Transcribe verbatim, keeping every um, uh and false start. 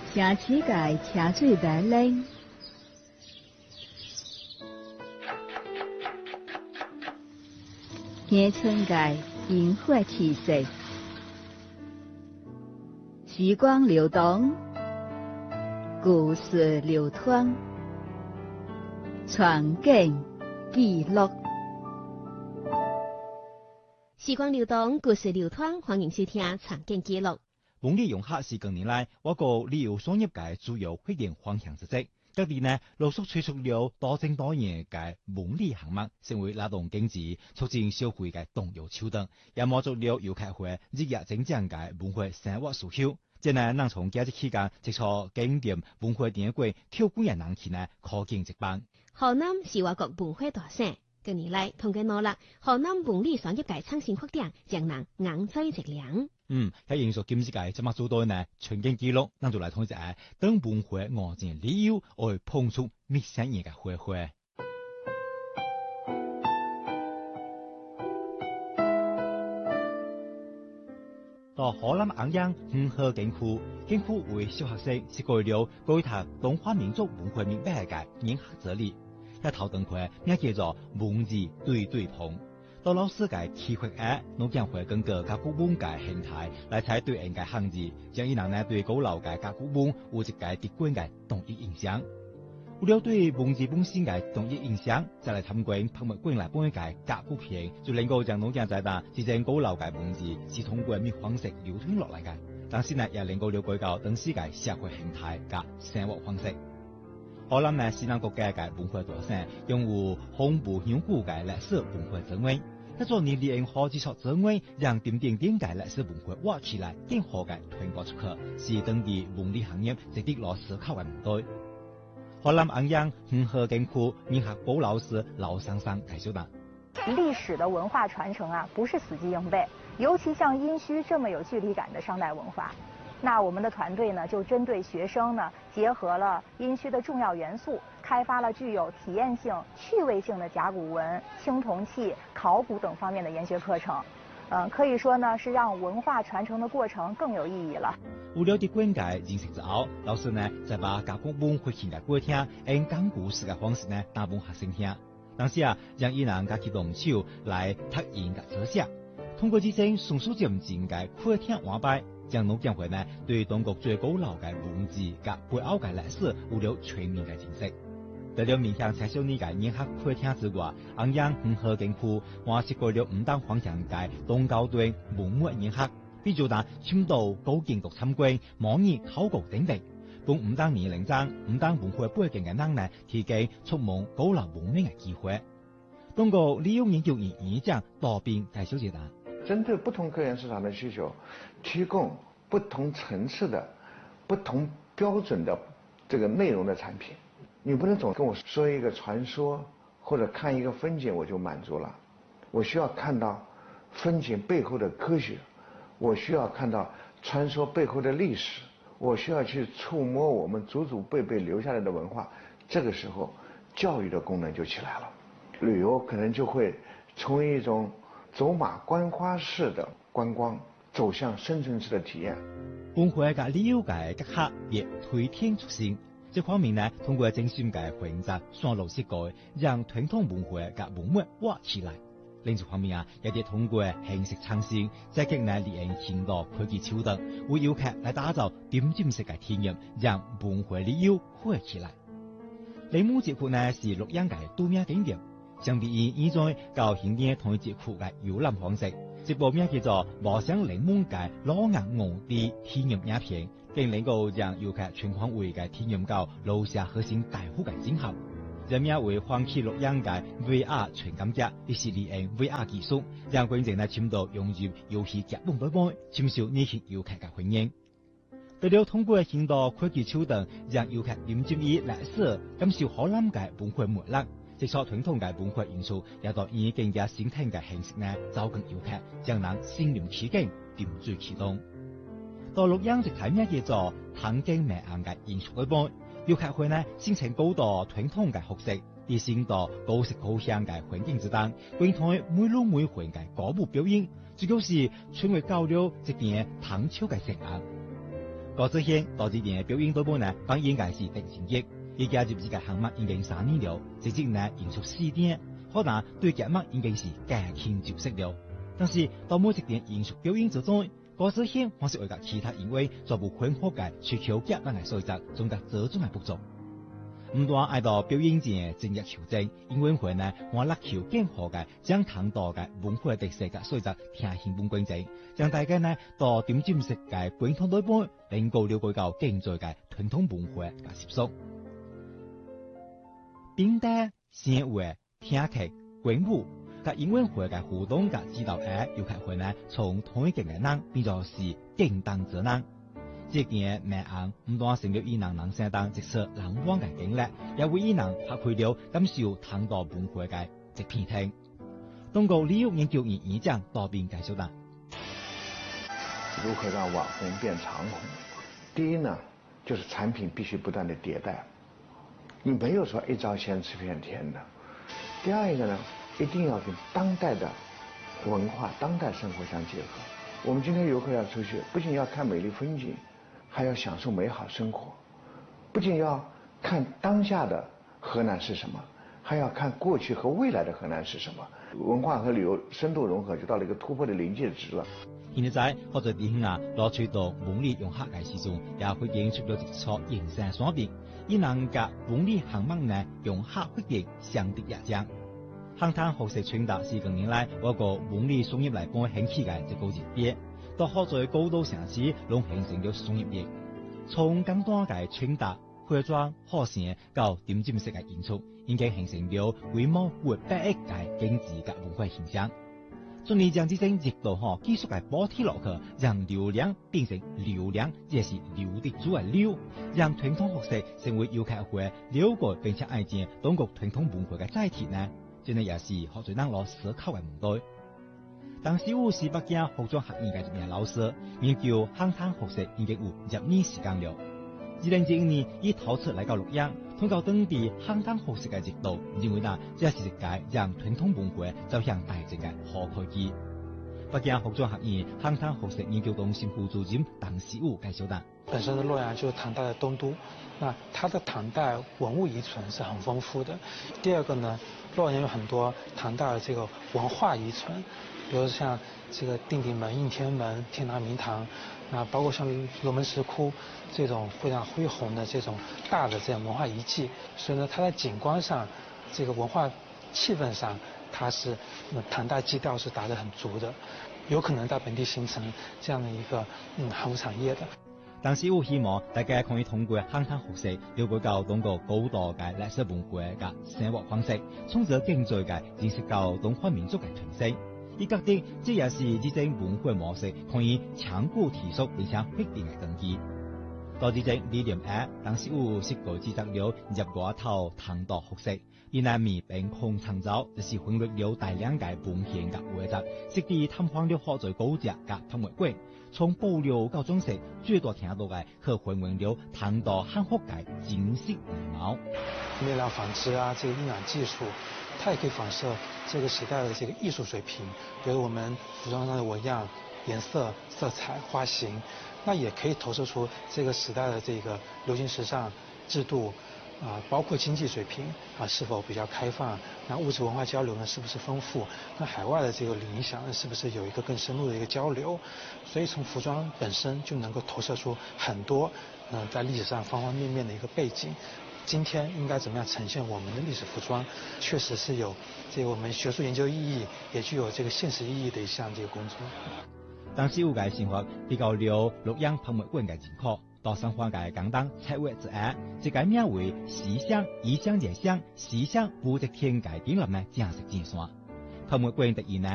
城市界车水马龙，乡村界烟火气息，时光流动，故事流淌，传景记录。 时光流动，故事流淌，欢迎收听《场景记录》。 本地游客是近年来我國旅遊商業界主要發展方向之一。各地呢陸續推出了多種多樣嘅本地項目，成為拉動經濟、促進消費嘅重要手段，也滿足了遊客會日益增長嘅文化生活需求。即係能從假日期間接觸景點文化典故，挑貴人人氣呢可見一斑。 河南是我國文化大省。近年來，通過努力，河南本地商業界創新發展，將人硬在脊梁。 嗯，喺營屬經濟界怎麼做到呢？全景記錄，咱就來睇一下等文化外展旅遊，來碰觸陌生人嘅花花。到河南安陽五河景區，景區為小學生設計了舉頭中華民族文化明白嘅研學哲理。一頭燈會名叫做文字對對碰，到老師嘅體會下，農業會根據甲骨文嘅形態來採對應嘅漢字，將伊人呢對古老嘅甲骨文有一個直觀嘅統一印象。為了對文字本身嘅統一印象，再來參觀拍賣館來本嘅甲骨片，就能夠將農業在打之前古老嘅文字是通過咩方式流傳落嚟嘅，但是呢也能夠了解到當時嘅社會形態及生活方式。河南呢是咱國家嘅文化大省，擁有豐富悠久嘅歷史文化資源。一座年年好幾所資源，讓點點點嘅歷史文化挖起來，更好嘅傳播出去，是當地文旅行業值得攞思考嘅問題。河南安陽五河景區民學部老師老桑桑介紹道： 歷史的文化傳承啊，不是死記硬背，尤其像殷墟這麼有距離感的商代文化。那我們的團隊呢，就針對學生呢，結合了殷墟的重要元素，開發了具有體驗性、趣味性的甲骨文、青銅器、考古等方面的研學課程。嗯，可以說呢，是讓文化傳承的過程更有意義了。 為了啲觀解認識之後，老師呢再把甲骨文會現嘅過聽，用講故事嘅方式呢，打本學生聽。當時啊，讓伊人家己動手來讀音嘅書寫，通過之前松鼠漸漸嘅會聽話擺。將農業會呢對中國最古老嘅文字及背後嘅歷史有了全面嘅認識。除了面向青少年嘅研學會聽之外，安陽五河景區還設計了五檔方向嘅中高端文物研學，比如嗱深度高精讀參觀、模擬考古等等，幫五檔年齡層、五檔文化背景嘅人呢提供觸摸古老文明嘅機會。中國旅遊研究院院長羅斌介紹解答。 針對不同客源市場的需求，提供不同層次的、不同標準的這個內容的產品。你不能總跟我說一個傳說或者看一個風景我就滿足了，我需要看到風景背後的科學，我需要看到傳說背後的歷史，我需要去觸摸我們祖祖輩輩留下來的文化。這個時候，教育的功能就起來了，旅遊可能就會從一種走馬觀花式的觀光走向深層次的體驗。 文化嘅旅遊嘅結合亦推天出新，這方面呢，通過精選嘅選擇線路設計，讓傳統文化嘅文物挖起來。另一方面啊，亦都通過形式創新，積極呢利用現代科技手段，為遊客來打造點點式嘅體驗，讓文化旅遊火起來。鈴木節區呢是洛陽嘅度假景點。相比於以前較現代同一節區嘅遊覽方式，這部名叫做《望鄉鈴木嘅老硬我的體驗影片》，更能夠讓遊客全方位嘅體驗到樓下核心大湖嘅景象。人名為歡喜洛陽嘅 V R 傳感者，亦是利用 V R 技術，讓觀眾呢深度融入遊戲劇本內內，深受年輕遊客嘅歡迎。除了通過現代科技手段，讓遊客點進於歷史，感受河南嘅文化魅力。接觸傳統嘅文化元素，又到以更加先進嘅形式呢，走近遊客，將人身臨其境，點綴其中。到洛陽就睇咩叫做探景名硬嘅藝術一般，遊客會呢先請高度傳統嘅學識，而先到高色高香嘅環境之間，觀睇每路每環嘅歌舞表演，最高是傳為交流一點探秋嘅聲音。 高志憲導致點表演隊本呢，本應該是定成績，而加入自己項目已經三年了，直接呢演出四點，可能對節目已經是駕輕就熟了。但是到每一點演出表演之中，高志憲還是為個其他因為做部很好嘅需求節目嘅所在，總得這種嘅不足。唔單愛到表演前正日求證，因為會呢，我力求更好嘅將唐代嘅文化特色嘅所在聽興本觀眾，將大家呢到點進式嘅本土內本，能夠了解到更多嘅傳統文化嘅習俗。並帶聲樂、聽劇、觀舞，嘅音樂會嘅互動嘅指導誒，又係會呢從同一個嘅人變作是更當責任。這件內容唔單成了伊人人生當一次難忘嘅經歷，也為伊人發揮了感受唐代文化嘅一片天。中國旅遊研究院院長杜斌介紹道： 如何讓網紅變長紅？第一呢，就是產品必須不斷的迭代，你沒有說一招鮮吃遍天的。第二一個呢，一定要跟當代的文化、當代生活相結合。我們今天遊客要出去，不僅要看美麗風景，還要享受美好生活，不僅要看當下的河南是什麼，還要看過去和未來的河南是什麼。文化和旅遊深度融合，就到了一個突破的臨界值了。 現在或者電影啊，攞出到文理融合嘅時鐘，也會演出咗一出形象雙變，以能甲文理項目呢融合發展相得益彰。航灘學習傳達是近年來我個文理商業來幫興起嘅一個熱點，到好在高度城市攏形成咗商業業。從簡單嘅傳達、化妝、學聲到點進式嘅演出，已經形成咗規模過百億嘅經濟嘅文化現象。盡力將這種熱度嗬技術嘅補貼落去，讓流量變成流量，這是流的主嘅流，讓傳統學習成為遊客會了解並且愛見中國傳統文化嘅載體呢？真係也是學最難攞思考嘅問題。當時我是北京服裝學院嘅一名老師，研究航灘學習已經有十年時間了。二零一一年，伊頭次來到洛陽，通過當地航灘學習嘅熱度，認為呢，這是一屆讓傳統文化走向大眾嘅好契機。北京服裝學院航灘學習研究中心副主任鄧時武介紹道： 本身的洛陽就是唐代的東都，那它的唐代文物遺存是很豐富的。第二個呢，洛陽有很多唐代的這個文化遺存，比如像這個定鼎門、應天門、天堂明堂，啊，包括像龍門石窟這種非常恢宏的這種大的這樣文化遺跡，所以呢，它在景觀上，這個文化氣氛上，它是唐代基調是打得很足的，有可能在本地形成這樣的一個嗯航空產業的。 但是我希望大家可以通過航灘學習，了解到中國高度嘅歷史文化嘅生活方式，從而更在嘅認識到中華民族嘅特色。伊覺得這也是呢種文化模式可以長久持續並且發展嘅根基。到呢種理念下，當時我設計製作了入外頭唐代學習，而南面並空創造，就是混入了大量嘅文獻嘅畫集，實地探訪了好在高級嘅博物館。從保留到裝飾，最多聽到嘅可還原了唐代漢服嘅精細面貌。 面料紡織啊，這個印染技術，它也可以反射這個時代的這個藝術水平。比如我們服裝上的紋樣、顏色、色彩、花型，那也可以投射出這個時代的這個流行時尚、制度啊，包括經濟水平啊是否比較開放，那物質文化交流呢是不是豐富？那海外的這個影響呢是不是有一個更深入的一個交流？所以從服裝本身就能夠投射出很多嗯、呃、在歷史上方方面面的一個背景。今天應該怎麼樣呈現我們的歷史服裝，確實是有這個我們學術研究意義，也具有這個現實意義的一項這個工作。 當時我嘅生活比較了洛陽博物館嘅情況，到生活嘅簡單策劃之下，這個名為思想意想熱想思想武則天嘅展覽呢正式展線。博物館突然呢